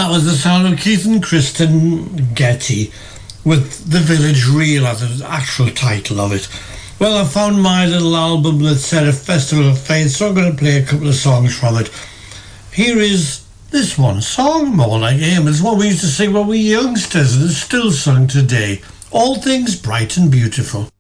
that was the sound of Keith and Kristen Getty with The Village Reel as the actual title of it. Well, I found my little album that said a Festival of Faith, so I'm going to play a couple of songs from it. Here is this one, Song More Like Him. It's what we used to sing when we were youngsters and it's still sung today. All Things Bright and Beautiful.